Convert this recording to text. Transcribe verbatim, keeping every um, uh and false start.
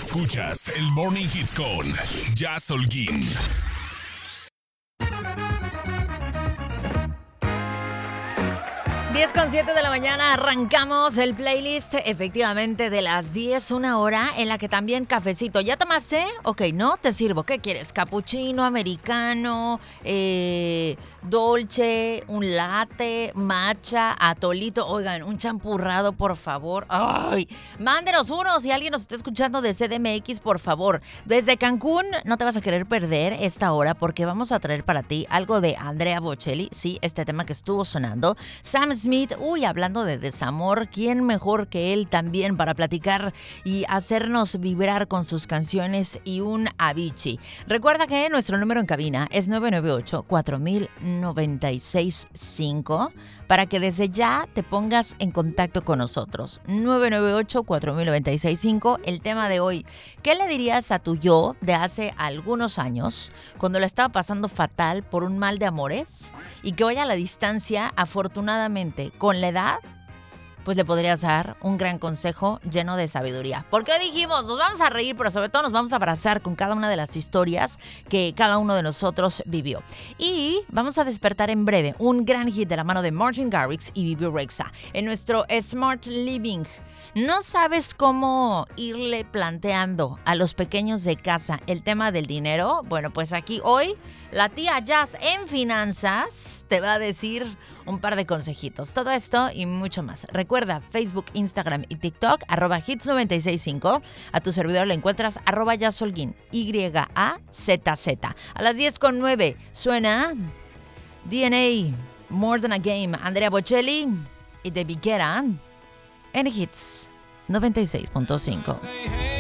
Escuchas el Morning Hit con Jazz Holguín. diez con siete de la mañana arrancamos el playlist, efectivamente de las diez, una hora en la que también cafecito. ¿Ya tomaste? Ok, no, te sirvo. ¿Qué quieres? ¿Capuchino, americano, eh, dolce, un latte, matcha, atolito? Oigan, un champurrado, por favor. Ay, mándenos uno si alguien nos está escuchando de C D M X, por favor. Desde Cancún no te vas a querer perder esta hora porque vamos a traer para ti algo de Andrea Bocelli, sí, este tema que estuvo sonando. Sam Smith, uy, hablando de desamor, ¿quién mejor que él también para platicar y hacernos vibrar con sus canciones y un Avicii? Recuerda que nuestro número en cabina es nueve nueve ocho, cuatro mil noventa y seis cinco para que desde ya te pongas en contacto con nosotros. nueve nueve ocho, cuatro mil noventa y seis cinco, el tema de hoy. ¿Qué le dirías a tu yo de hace algunos años cuando la estaba pasando fatal por un mal de amores? Y que vaya a la distancia, afortunadamente, con la edad, pues le podrías dar un gran consejo lleno de sabiduría. ¿Por qué dijimos? Nos vamos a reír, pero sobre todo nos vamos a abrazar con cada una de las historias que cada uno de nosotros vivió. Y vamos a despertar en breve un gran hit de la mano de Martin Garrix y Bebe Rexha en nuestro Smart Living. ¿No sabes cómo irle planteando a los pequeños de casa el tema del dinero? Bueno, pues aquí hoy la tía Jazz en finanzas te va a decir un par de consejitos. Todo esto y mucho más. Recuerda Facebook, Instagram y TikTok, arroba hits noventa y seis cinco. A tu servidor lo encuentras arroba Jazz Holguín, Y A Z Z. A las diez con nueve suena D N A, More Than a Game, Andrea Bocelli y David Guetta en Hits noventa y seis punto cinco.